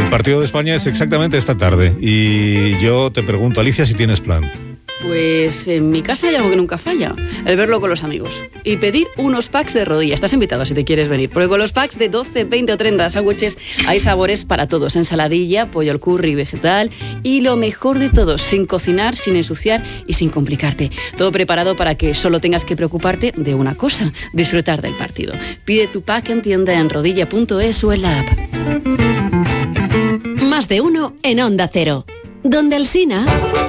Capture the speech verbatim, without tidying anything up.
partido de España es exactamente esta tarde y yo te pregunto, Alicia, si tienes plan. Pues en mi casa hay algo que nunca falla, el verlo con los amigos y pedir unos packs de rodilla. Estás invitado si te quieres venir, porque con los packs de doce, veinte o treinta sándwiches hay sabores para todos, ensaladilla, pollo al curry, vegetal y lo mejor de todo, sin cocinar, sin ensuciar y sin complicarte. Todo preparado para que solo tengas que preocuparte de una cosa, disfrutar del partido. Pide tu pack en tienda en rodilla punto es o en la app. Más de uno en Onda Cero. Donde Alsina...